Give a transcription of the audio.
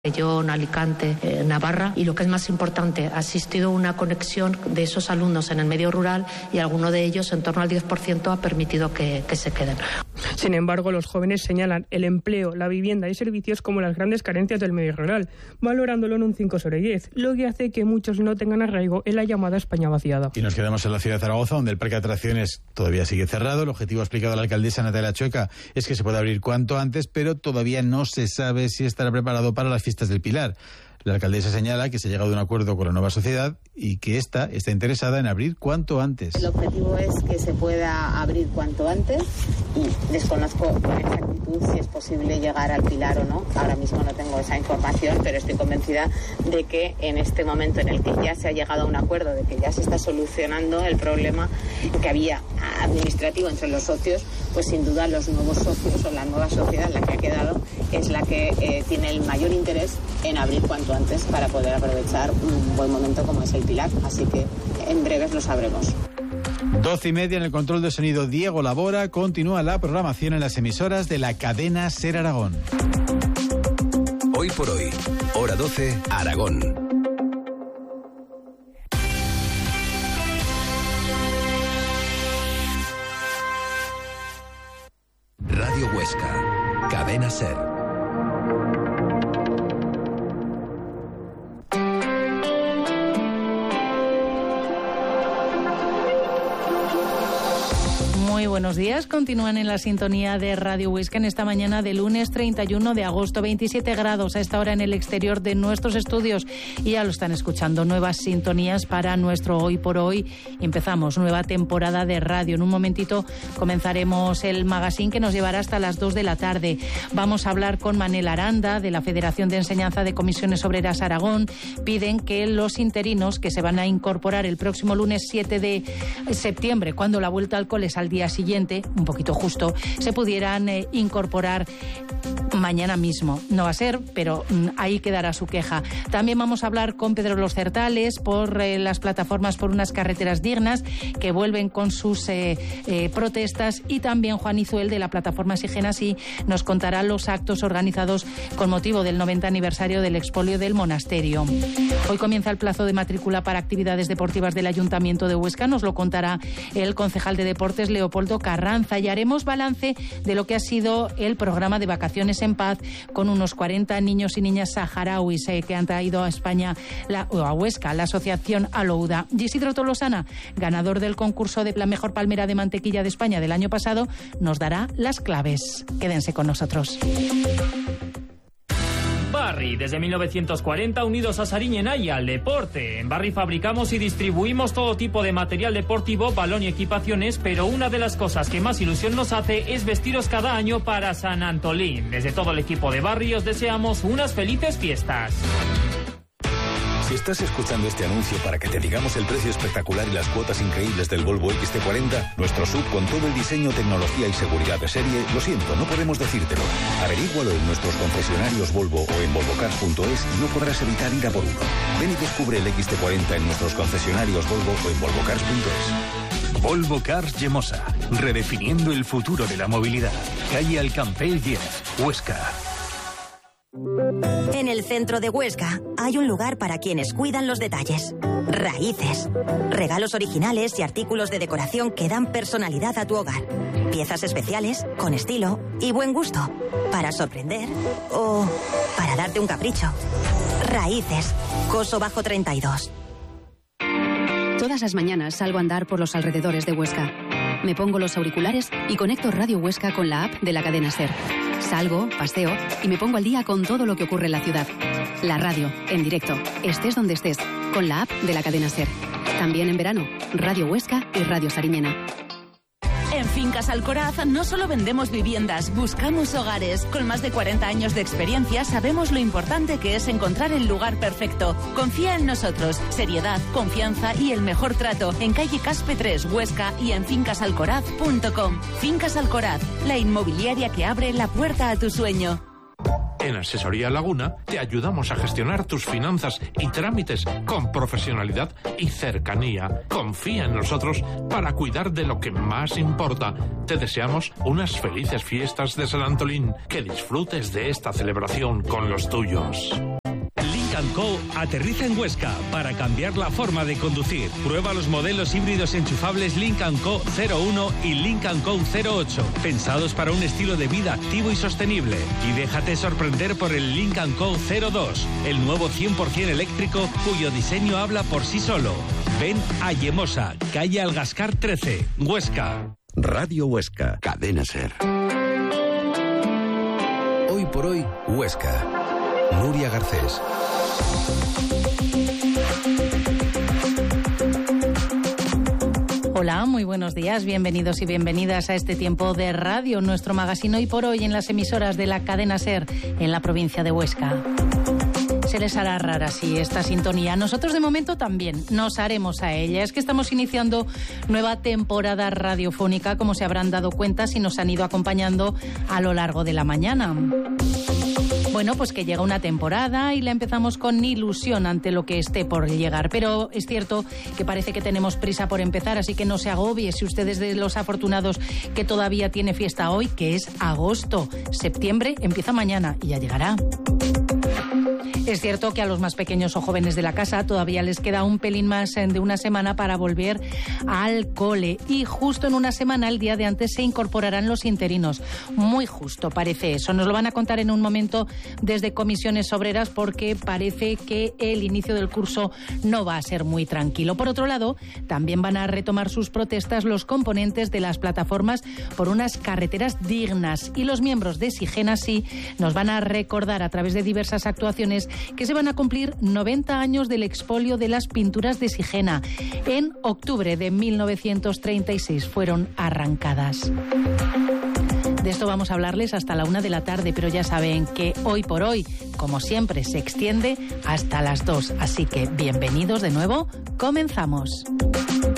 Castellón, Alicante, Navarra, y lo que es más importante, ha existido una conexión de esos alumnos en el medio rural y alguno de ellos, en torno al 10%, ha permitido que se queden. Sin embargo, los jóvenes señalan el empleo, la vivienda y servicios como las grandes carencias del medio rural, valorándolo en un 5 sobre 10, lo que hace que muchos no tengan arraigo en la llamada España vaciada. Y nos quedamos en la ciudad de Zaragoza, donde el parque de atracciones todavía sigue cerrado. El objetivo explicado a la alcaldesa Natalia Chueca es que se pueda abrir cuanto antes, pero todavía no se sabe si estará preparado para las fiestas del Pilar. La alcaldesa señala que se ha llegado a un acuerdo con la nueva sociedad y que está interesada en abrir cuanto antes. El objetivo es que se pueda abrir cuanto antes y desconozco con exactitud si es posible llegar al Pilar o no. Ahora mismo no tengo esa información, pero estoy convencida de que en este momento en el que ya se ha llegado a un acuerdo, de que ya se está solucionando el problema que había administrativo entre los socios, pues sin duda los nuevos socios o la nueva sociedad, la que ha quedado, es la que tiene el mayor interés en abrir cuanto antes para poder aprovechar un buen momento como es el Pilar, así que en breves lo sabremos. 12:30 en el control de sonido Diego Labora. Continúa la programación en las emisoras de la cadena SER Aragón. Hoy por hoy, hora 12, Aragón. Radio Huesca, cadena SER. Muy buenos días, continúan en la sintonía de Radio Huesca en esta mañana de lunes 31 de agosto, 27 grados a esta hora en el exterior de nuestros estudios y ya lo están escuchando, nuevas sintonías para nuestro Hoy por Hoy. Empezamos nueva temporada de radio. En un momentito comenzaremos el magazine que nos llevará hasta las 2 de la tarde. Vamos a hablar con Manel Aranda de la Federación de Enseñanza de Comisiones Obreras Aragón. Piden que los interinos que se van a incorporar el próximo lunes 7 de septiembre, cuando la vuelta al cole es al día siguiente, un poquito justo, se pudieran incorporar mañana mismo. No va a ser, pero ahí quedará su queja. También vamos a hablar con Pedro Los Certales por las plataformas por unas carreteras dignas, que vuelven con sus protestas, y también Juan Izuel de la plataforma Sigenas y nos contará los actos organizados con motivo del 90 aniversario del expolio del monasterio. Hoy comienza el plazo de matrícula para actividades deportivas del Ayuntamiento de Huesca, nos lo contará el concejal de Deportes Leopoldo Carranza, y haremos balance de lo que ha sido el programa de Vacaciones en Paz con unos 40 niños y niñas saharauis que han traído a España a Huesca, la asociación Alouda. Isidro Tolosana, ganador del concurso de la mejor palmera de mantequilla de España del año pasado, nos dará las claves. Quédense con nosotros. Barry, desde 1940 unidos a Sariñena y al deporte. En Barry fabricamos y distribuimos todo tipo de material deportivo, balón y equipaciones, pero una de las cosas que más ilusión nos hace es vestiros cada año para San Antolín. Desde todo el equipo de Barry os deseamos unas felices fiestas. Si estás escuchando este anuncio para que te digamos el precio espectacular y las cuotas increíbles del Volvo XT40, nuestro SUV con todo el diseño, tecnología y seguridad de serie, lo siento, no podemos decírtelo. Averígualo en nuestros concesionarios Volvo o en volvocars.es y no podrás evitar ir a por uno. Ven y descubre el XT40 en nuestros concesionarios Volvo o en volvocars.es. Volvo Cars Yemosa, redefiniendo el futuro de la movilidad. Calle Alcampell 10, Huesca. En el centro de Huesca hay un lugar para quienes cuidan los detalles. Raíces. Regalos originales y artículos de decoración que dan personalidad a tu hogar. Piezas especiales, con estilo y buen gusto. Para sorprender o para darte un capricho. Raíces. Coso Bajo 32. Todas las mañanas salgo a andar por los alrededores de Huesca. Me pongo los auriculares y conecto Radio Huesca con la app de la cadena SER. Salgo, paseo y me pongo al día con todo lo que ocurre en la ciudad. La radio, en directo, estés donde estés, con la app de la cadena SER. También en verano, Radio Huesca y Radio Sariñena. En Fincas Alcoraz no solo vendemos viviendas, buscamos hogares. Con más de 40 años de experiencia sabemos lo importante que es encontrar el lugar perfecto. Confía en nosotros. Seriedad, confianza y el mejor trato en calle Caspe 3, Huesca, y en fincasalcoraz.com. Fincas Alcoraz, la inmobiliaria que abre la puerta a tu sueño. En Asesoría Laguna te ayudamos a gestionar tus finanzas y trámites con profesionalidad y cercanía. Confía en nosotros para cuidar de lo que más importa. Te deseamos unas felices fiestas de San Antolín. Que disfrutes de esta celebración con los tuyos. Lynk & Co aterriza en Huesca para cambiar la forma de conducir. Prueba los modelos híbridos enchufables Lynk & Co 01 y Lynk & Co 08, pensados para un estilo de vida activo y sostenible. Y déjate sorprender por el Lynk & Co 02, el nuevo 100% eléctrico cuyo diseño habla por sí solo. Ven a Yemosa, calle Algascar 13, Huesca. Radio Huesca, Cadena SER. Hoy por hoy, Huesca. Nuria Garcés. Hola, muy buenos días, bienvenidos y bienvenidas a este tiempo de radio, nuestro magazine Hoy por Hoy en las emisoras de la cadena SER en la provincia de Huesca. Se les hará rara, sí, esta sintonía. Nosotros de momento también nos haremos a ella. Es que estamos iniciando nueva temporada radiofónica, como se habrán dado cuenta si nos han ido acompañando a lo largo de la mañana. Bueno, pues que llega una temporada y la empezamos con ilusión ante lo que esté por llegar. Pero es cierto que parece que tenemos prisa por empezar, así que no se agobie si usted es de los afortunados que todavía tiene fiesta hoy, que es agosto. Septiembre empieza mañana y ya llegará. Es cierto que a los más pequeños o jóvenes de la casa todavía les queda un pelín más de una semana para volver al cole. Y justo en una semana, el día de antes, se incorporarán los interinos. Muy justo, parece eso. Nos lo van a contar en un momento desde Comisiones Obreras porque parece que el inicio del curso no va a ser muy tranquilo. Por otro lado, también van a retomar sus protestas los componentes de las plataformas por unas carreteras dignas. Y los miembros de Sigena sí nos van a recordar a través de diversas actuaciones que se van a cumplir 90 años del expolio de las pinturas de Sigena. En octubre de 1936 fueron arrancadas. De esto vamos a hablarles hasta la 1 de la tarde, pero ya saben que Hoy por Hoy, como siempre, se extiende hasta las 2. Así que bienvenidos de nuevo, comenzamos.